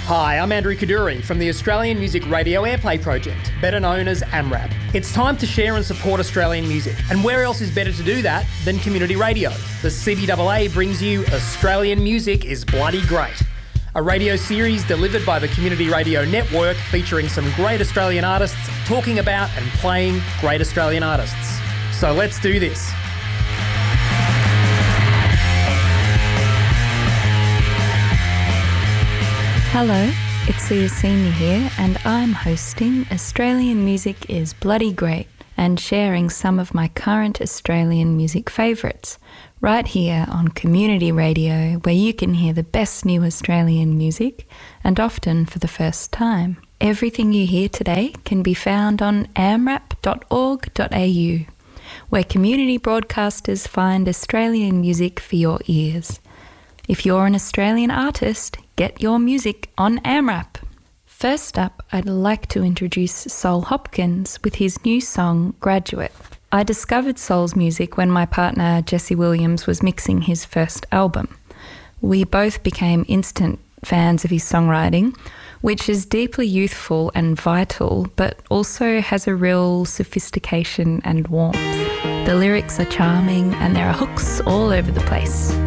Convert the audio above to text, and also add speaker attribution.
Speaker 1: Hi, I'm Andrew Kaduri from the Australian Music Radio Airplay Project, better known as AMRAP. It's time to share and support Australian music, and where else is better to do that than community radio? The CBAA brings you Australian Music is Bloody Great, a radio series delivered by the Community Radio Network featuring some great Australian artists talking about and playing great Australian artists. So let's do this.
Speaker 2: Hello, it's Sia Senior here, and I'm hosting Australian Music is Bloody Great and sharing some of my current Australian music favourites right here on Community Radio, where you can hear the best new Australian music and often for the first time. Everything you hear today can be found on amrap.org.au, where community broadcasters find Australian music for your ears. If you're an Australian artist, get your music on AMRAP. First up, I'd like to introduce Sol Hopkins with his new song, Graduate. I discovered Sol's music when my partner Jesse Williams was mixing his first album. We both became instant fans of his songwriting, which is deeply youthful and vital, but also has a real sophistication and warmth. The lyrics are charming and there are hooks all over the place.